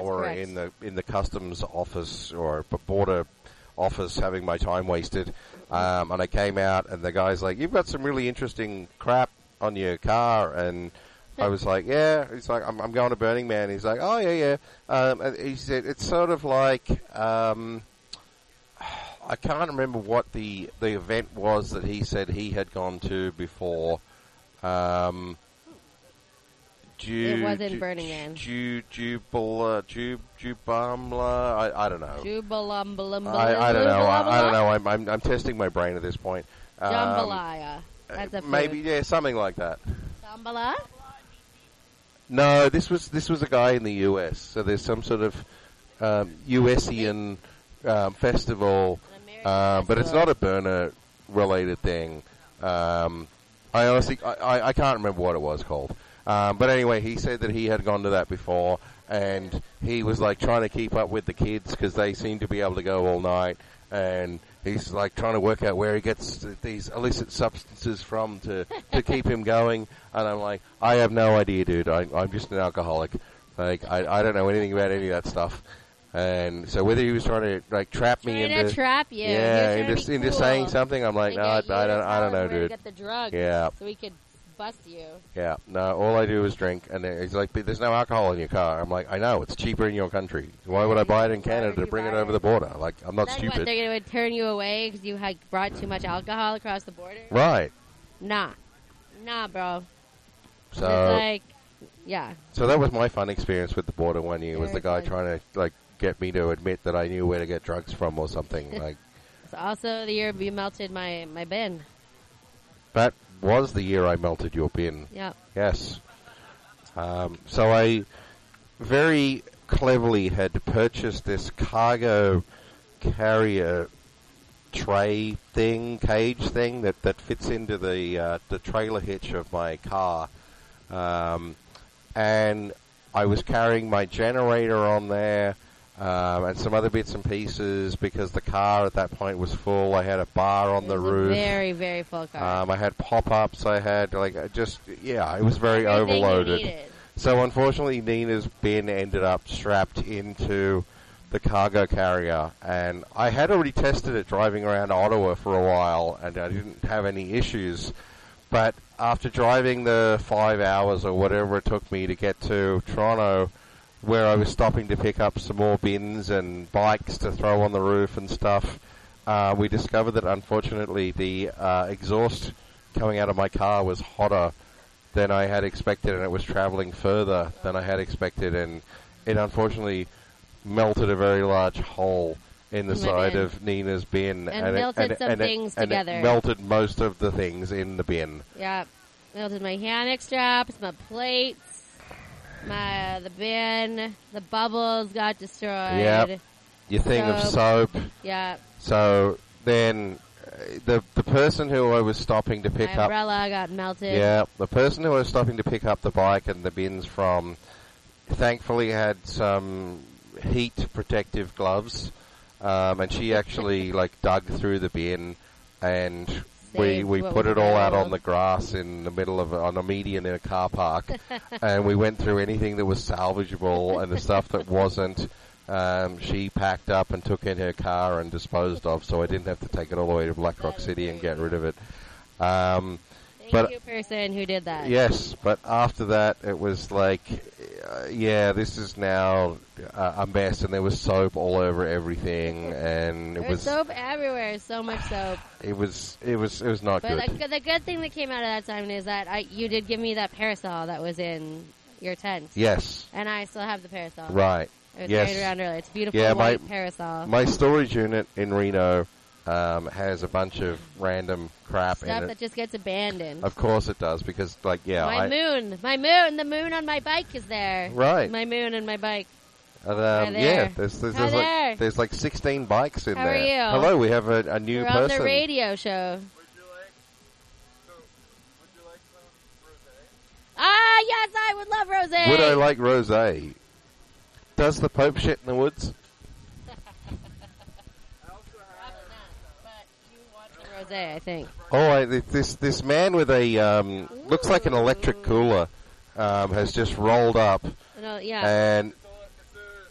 hour in the customs office or border office having my time wasted. And I came out, and the guy's like, "You've got some really interesting crap on your car," and I was like, "Yeah." He's like, "I'm going to Burning Man." He's like, "Oh yeah." And he said it's sort of like I can't remember what the event was that he said he had gone to before. It wasn't Burning Man. Jubamla. I don't know. Jubalumbalumbalum. I don't know. I don't know. I'm testing my brain at this point. Jambalaya. That's a food. Maybe, yeah, something like that. Jambalaya? No, this was a guy in the US. So there's some sort of USian festival, but it's not a burner related thing. I honestly I can't remember what it was called. But anyway, he said that he had gone to that before, and he was like trying to keep up with the kids because they seem to be able to go all night, and he's like trying to work out where he gets these illicit substances from to keep him going. And I'm like, I have no idea, dude. I'm just an alcoholic. Like, I don't know anything about any of that stuff. And so whether he was trying to like trap me into trap you, into saying something, I'm like, no, I don't know, dude. Get the drugs, yeah, so we could bust you. Yeah, no, all I do is drink, and he's like, "There's no alcohol in your car." I'm like, "I know, it's cheaper in your country. Why would I buy it in Canada to bring it over the border? Like, I'm not stupid." What, they're going to turn you away because you had brought too much alcohol across the border? Right. Nah, bro. So, it's like, yeah. So that was my fun experience with the border one year. Was the guy trying to like get me to admit that I knew where to get drugs from or something? Like, it's also the year you melted my bin. That was the year I melted your bin. Yep. Yes. So I very cleverly had purchased this cargo carrier tray thing, cage thing that fits into the trailer hitch of my car. And I was carrying my generator on there, and some other bits and pieces because the car at that point was full. I had a bar on the roof. Very, very full car. I had pop-ups. I had it was very overloaded. So unfortunately, Nina's bin ended up strapped into the cargo carrier, and I had already tested it driving around Ottawa for a while, and I didn't have any issues. But after driving the 5 hours or whatever it took me to get to Toronto, where I was stopping to pick up some more bins and bikes to throw on the roof and stuff, we discovered that unfortunately the exhaust coming out of my car was hotter than I had expected, and it was traveling further than I had expected, and it unfortunately melted a very large hole in the side of Nina's bin. And melted some things together. And it melted most of the things in the bin. Yeah. Melted my hammock straps, my plates, the bin, the bubbles got destroyed. Yep. Your thing of soap. Yeah. So then the person who I was stopping to pick my up... umbrella got melted. Yeah. The person who I was stopping to pick up the bike and the bins from thankfully had some heat protective gloves. And she actually dug through the bin, and we put it all out on the grass in the middle of on a median in a car park, and we went through anything that was salvageable, and the stuff that wasn't, she packed up and took in her car and disposed of, so I didn't have to take it all the way to Black Rock City and get rid of it. Thank you, person who did that. Yes, but after that, it was like, this is now a mess, and there was soap all over everything, and there was soap everywhere. So much soap. It was not good. But the good thing that came out of that time is that you did give me that parasol that was in your tent. Yes. And I still have the parasol. Right. It was carried around earlier. It's a beautiful white parasol. My storage unit in Reno has a bunch of random crap stuff in it. That just gets abandoned. Of course it does, because the moon on my bike is there. Right. My moon and my bike. There's like 16 bikes in there. How are you? Hello, we have a new person. We're on the radio show. Would you like some rosé? Ah, yes, I would love rosé. Would I like rosé? Does the Pope shit in the woods? I think. Oh, this man with a looks like an electric cooler has just rolled up, yeah. and